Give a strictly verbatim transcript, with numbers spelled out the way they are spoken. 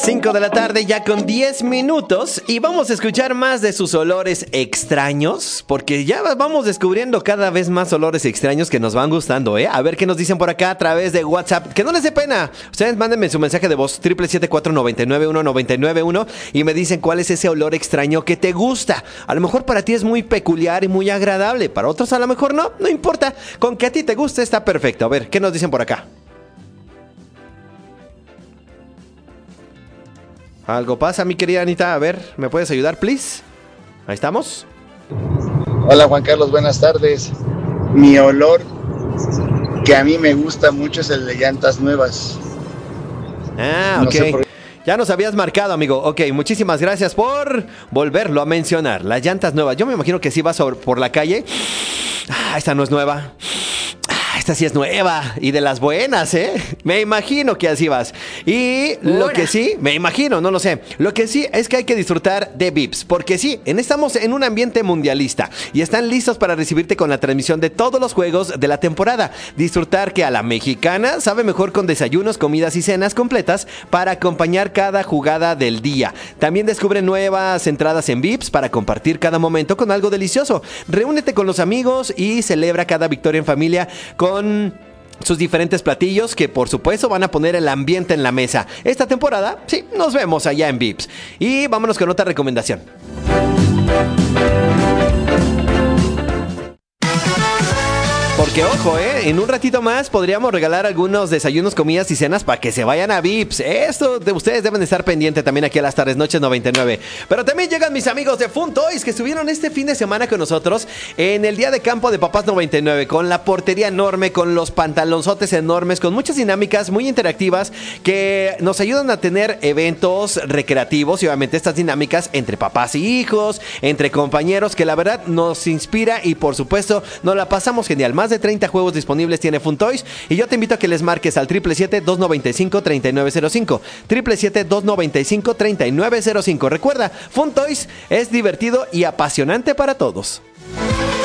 cinco de la tarde ya con diez minutos y vamos a escuchar más de sus olores extraños porque ya vamos descubriendo cada vez más olores extraños que nos van gustando, ¿eh? A ver qué nos dicen por acá a través de WhatsApp. Que no les dé pena. Ustedes mándenme su mensaje de voz siete siete cuatro, nueve nueve uno, nueve nueve uno y me dicen cuál es ese olor extraño que te gusta. A lo mejor para ti es muy peculiar y muy agradable, para otros a lo mejor no, no importa. Con que a ti te guste está perfecto. A ver, ¿qué nos dicen por acá? Algo pasa, mi querida Anita. A ver, ¿me puedes ayudar, please? Ahí estamos. Hola, Juan Carlos, buenas tardes. Mi olor que a mí me gusta mucho es el de llantas nuevas. Ah, No ok. sé por... Ya nos habías marcado, amigo. Ok, muchísimas gracias por volverlo a mencionar. Las llantas nuevas. Yo me imagino que si vas por la calle. Ah, esta no es nueva. Esta sí es nueva y de las buenas, ¿eh? Me imagino que así vas. Y lo Ahora. que sí, me imagino, no lo sé. Lo que sí es que hay que disfrutar de Vips, porque sí, en- estamos en un ambiente mundialista y están listos para recibirte con la transmisión de todos los juegos de la temporada. Disfrutar que a la mexicana sabe mejor con desayunos, comidas y cenas completas para acompañar cada jugada del día. También descubre nuevas entradas en Vips para compartir cada momento con algo delicioso. Reúnete con los amigos y celebra cada victoria en familia con sus diferentes platillos que por supuesto van a poner el ambiente en la mesa. Esta temporada, sí, nos vemos allá en Vips. Y vámonos con otra recomendación. Porque ojo, eh, en un ratito más podríamos regalar algunos desayunos, comidas y cenas para que se vayan a Vips. Esto de ustedes deben estar pendientes también aquí a las tardes noches noventa y nueve. Pero también llegan mis amigos de Fun Toys que estuvieron este fin de semana con nosotros en el día de campo de Papás noventa y nueve, con la portería enorme, con los pantalonzotes enormes, con muchas dinámicas muy interactivas que nos ayudan a tener eventos recreativos y obviamente estas dinámicas entre papás y hijos, entre compañeros, que la verdad nos inspira y por supuesto nos la pasamos genial. Más de treinta juegos disponibles tiene Fun Toys y yo te invito a que les marques al siete siete siete, dos nueve cinco, tres nueve cero cinco. siete siete siete, dos nueve cinco, tres nueve cero cinco. Recuerda, Fun Toys es divertido y apasionante para todos.